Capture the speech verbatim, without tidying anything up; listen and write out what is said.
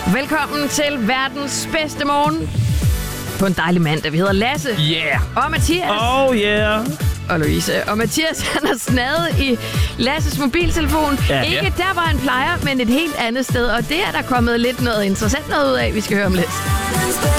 Velkommen til verdens bedste morgen. På en dejlig mandag. Vi hedder Lasse. Yeah. Og Mathias. Oh yeah. Og Louise. Og Mathias, han har snadet i Lasses mobiltelefon. Ja, Ikke ja. der, hvor han plejer, men et helt andet sted. Og det er der kommet lidt noget interessant noget ud af, vi skal høre om lidt.